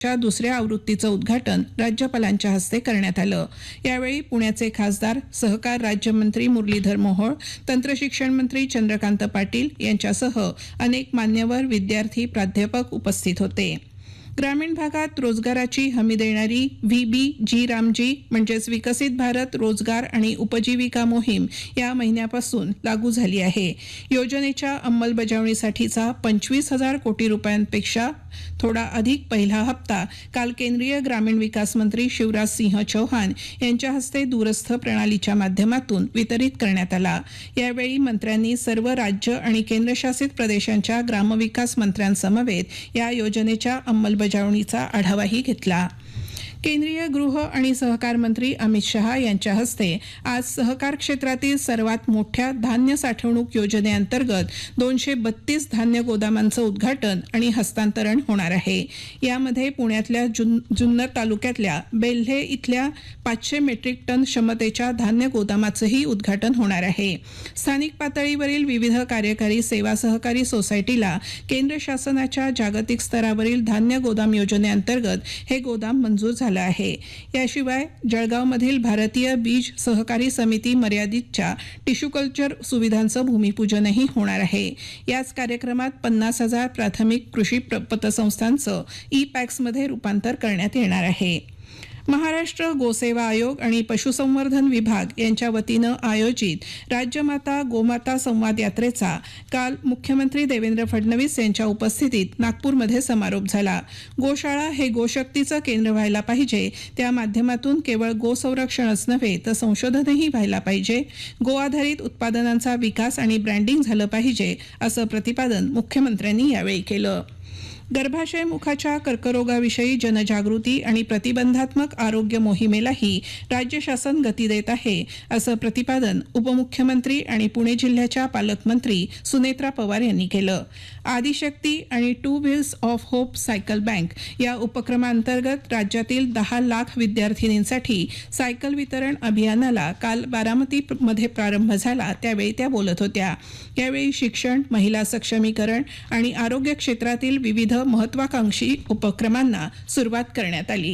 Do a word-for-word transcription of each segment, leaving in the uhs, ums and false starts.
च्या दुसऱ्या आवृत्तीचं उद्घाटन राज्यपालांच्या हस्ते करण्यात आलं। यावेळी पुण्याचे खासदार सहकार राज्यमंत्री मुरलीधर मोहोळ, तंत्रशिक्षण मंत्री चंद्रकांत पाटील यांच्यासह अनेक मान्यवर, विद्यार्थी, प्राध्यापक उपस्थित होते। ग्रामीण भागात रोजगाराची हमी देणारी व्ही बी जी रामजी म्हणजेच विकसित भारत रोजगार आणि उपजीविका मोहीम या महिन्यापासून लागू झाली आहे। योजनेच्या अंमलबजावणीसाठीचा पंचवीस हजार कोटी रुपयांपेक्षा थोडा अधिक पहिला हप्ता काल केंद्रीय ग्रामीण विकास मंत्री शिवराज सिंह चौहान यांच्या हस्ते दूरस्थ प्रणालीच्या माध्यमातून वितरित करण्यात आला। यावेळी मंत्र्यांनी सर्व राज्य आणि केंद्रशासित प्रदेशांच्या ग्रामविकास मंत्र्यांसमवेत या योजनेच्या अंमलबजावणीचा आढावाही घेतला। केंद्रीय गृह आणि सहकार मंत्री अमित शहा यांच्या हस्ते आज सहकार क्षेत्रातील सर्वात मोठ्या धान्य साठवणूक योजनेअंतर्गत दोनशे बत्तीस धान्य गोदामांचं उद्घाटन आणि हस्तांतरण होणार आहे। यामध्ये पुण्यातल्या जुन्नर तालुक्यातल्या बेल्हे इथल्या पाचशे मेट्रिक टन क्षमतेच्या धान्य गोदामाचंही उद्घाटन होणार आहे। स्थानिक पातळीवरील विविध कार्यकारी सेवा सहकारी सोसायटीला केंद्र शासनाच्या जागतिक स्तरावरील धान्य गोदाम योजनेअंतर्गत हे गोदाम मंजूर झालं आहे। याशिवाय जळगावमधील भारतीय बीज सहकारी समिती मर्यादितच्या टिश्यू कल्चर सुविधांचं भूमिपूजनही होणार आहे। याच कार्यक्रमात पन्नास हजार प्राथमिक कृषी पतसंस्थांचं ई पॅक्समध्ये रूपांतर करण्यात येणार आहे। महाराष्ट्र गोसेवा आयोग आणि पशुसंवर्धन विभाग यांच्या वतीनं आयोजित राज्यमाता गोमाता संवाद यात्रेचा काल मुख्यमंत्री देवेंद्र फडणवीस यांच्या उपस्थितीत नागपूरमध्ये समारोप झाला। गोशाळा हे गोशक्तीचं केंद्र व्हायला पाहिजे, त्या माध्यमातून केवळ गोसंरक्षणच नव्हे तर संशोधनही व्हायला पाहिजे, गो आधारित उत्पादनांचा विकास आणि ब्रँडिंग झालं पाहिजे असं प्रतिपादन मुख्यमंत्र्यांनी यावेळी केलं। गर्भाशय मुखाच्या कर्करोगाविषयी जनजागृती आणि प्रतिबंधात्मक आरोग्य मोहिमेलाही राज्य शासन गती देत आहे असं प्रतिपादन उपमुख्यमंत्री आणि पुणे जिल्ह्याच्या पालकमंत्री सुनेत्रा पवार यांनी केलं। आदिशक्ती आणि two wheels of hope cycle bank या उपक्रमांतर्गत राज्यातील दहा लाख विद्यार्थिनींसाठी सायकल वितरण अभियानाला काल बारामतीमध्ये प्रारंभ झाला, त्यावेळी त्या बोलत होत्या। यावेळी शिक्षण, महिला सक्षमीकरण आणि आरोग्य क्षेत्रातील विविध महत्वाकांक्षी उपक्रमांना सुरुवात करण्यात आली।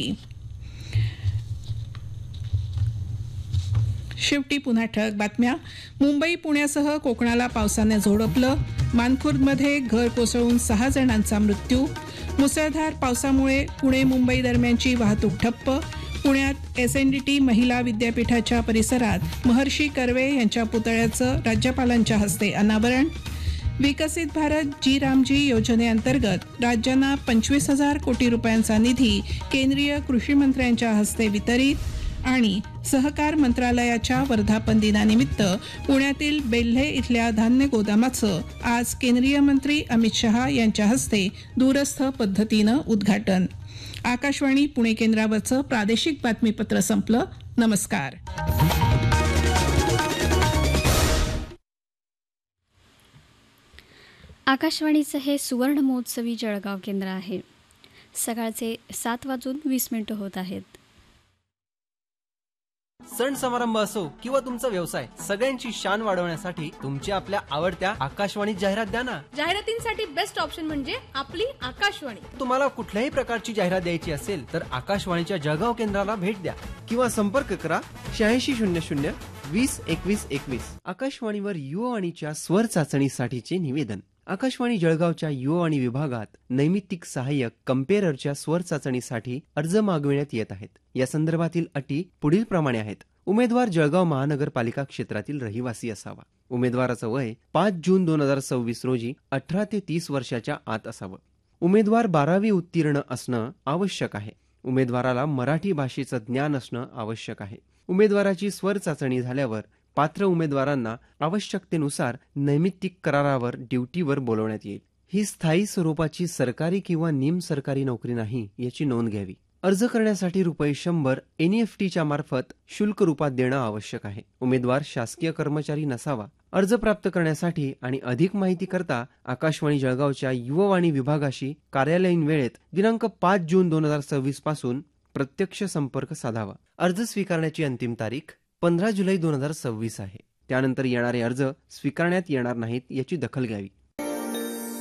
शेवटी पुन्हा ठळक बातम्या। मुंबई पुण्यासह कोकणाला पावसाने झोडपलं, मानखुर्दमध्ये घर कोसळून सहा जणांचा मृत्यू, मुसळधार पावसामुळे पुणे मुंबई दरम्यानची वाहतूक ठप्प, पुण्यात एस एन डी टी महिला विद्यापीठाच्या परिसरात महर्षी कर्वे यांच्या पुतळ्याचं राज्यपालांच्या हस्ते अनावरण, विकसित भारत जी रामजी योजनेअंतर्गत राज्यांना पंचवीस हजार कोटी रुपयांचा निधी केंद्रीय कृषी मंत्र्यांच्या हस्ते वितरित आणि सहकार मंत्रालयाच्या वर्धापन दिनानिमित्त पुण्यातील बेल्हे इथल्या धान्य गोदामाचं आज केंद्रीय मंत्री अमित शहा यांच्या हस्ते दूरस्थ पद्धतीनं उद्घाटन। आकाशवाणी पुणे केंद्रावरचं प्रादेशिक बातमीपत्र संपलं। नमस्कार। आकाशवाणीचं हे सुवर्ण महोत्सवी जळगाव केंद्र आहे। सकाळचे सात वाजून वीस मिनिटं होत आहेत। सण समारंभ असो किंवा तुमचा व्यवसाय, सगळ्यांची शान वाढवण्यासाठी तुमच्या आपल्या आवडत्या आकाशवाणी जाहिरात द्या ना। जाहिरातींसाठी बेस्ट ऑप्शन म्हणजे आपली आकाशवाणी। तुम्हाला कुठल्याही प्रकारची जाहिरात द्यायची असेल तर आकाशवाणीच्या जळगाव केंद्राला भेट द्या किंवा संपर्क करा शहाऐंशी शून्य शून्य वीस एकवीस एकवीस। आकाशवाणीवर युवावाणीच्या स्वर चाचणीसाठीचे निवेदन। आकाशवाणी जळगावच्या युवावाणी विभागात नैमित्तिक सहाय्यक कम्पेअरच्या स्वर चाचणीसाठी अर्ज मागविण्यात येत आहेत। या संदर्भातील अटी पुढील प्रमाणे आहेत। उमेदवार जळगाव महानगरपालिका क्षेत्रातील रहिवासी असावा। उमेदवाराचं वय पाच जून दोन हजार सव्वीस रोजी अठरा ते तीस वर्षाच्या आत असावं। उमेदवार बारावी उत्तीर्ण असणं आवश्यक आहे। उमेदवाराला मराठी भाषेचं ज्ञान असणं आवश्यक आहे। उमेदवाराची स्वर चाचणी झाल्यावर पात्र उमेदवारांना आवश्यकतेनुसार नैमित्तिक करारावर ड्युटीवर बोलवण्यात येईल। ही स्थायी स्वरूपाची सरकारी किंवा निमसरकारी नोकरी नाही याची नोंद घ्यावी। अर्ज करण्यासाठी रुपये शंभर एनईएफटीच्या मार्फत शुल्क रूपात देणं आवश्यक आहे। उमेदवार शासकीय कर्मचारी नसावा। अर्ज प्राप्त करण्यासाठी आणि अधिक माहिती करता आकाशवाणी जळगावच्या युवावाणी विभागाशी कार्यालयीन वेळेत दिनांक पाच जून दोन हजार सव्वीस पासून प्रत्यक्ष संपर्क साधावा। अर्ज स्वीकारण्याची अंतिम तारीख पंधरा जुलै दोन हजार सव्वीस आहे। त्यानंतर येणारे अर्ज स्वीकारण्यात येणार नाहीत याची दखल घ्यावी।